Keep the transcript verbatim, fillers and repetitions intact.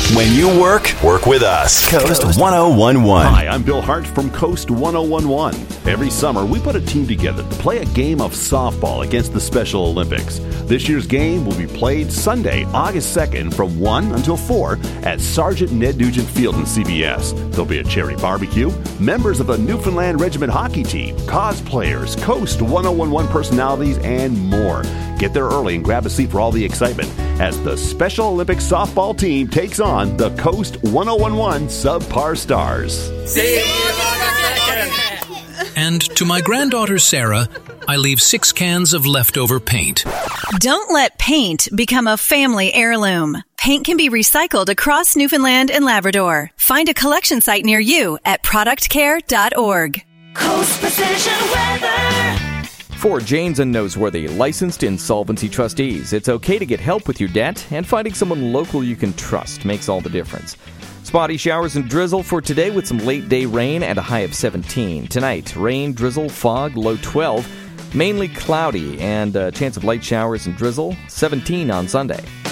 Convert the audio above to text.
When you work, work with us. Coast one oh one one. Hi, I'm Bill Hart from Coast one oh one one. Every summer, we put a team together to play a game of softball against the Special Olympics. This year's game will be played Sunday, August second from one until four at Sergeant Ned Nugent Field in C B S. There'll be a charity barbecue, members of the Newfoundland Regiment hockey team, cosplayers, Coast one oh one one personalities, and more. Get there early and grab a seat for all the excitement as the Special Olympics softball team takes on the Coast one oh one one Subpar Stars. And to my granddaughter Sarah, I leave six cans of leftover paint. Don't let paint become a family heirloom. Paint can be recycled across Newfoundland and Labrador. Find a collection site near you at product care dot org. Coast Precision Weather. For Janes and Noseworthy, licensed insolvency trustees, it's okay to get help with your debt, and finding someone local you can trust makes all the difference. Spotty showers and drizzle for today with some late-day rain and a high of seventeen. Tonight, rain, drizzle, fog, low twelve. Mainly cloudy and a chance of light showers and drizzle, seventeen on Sunday.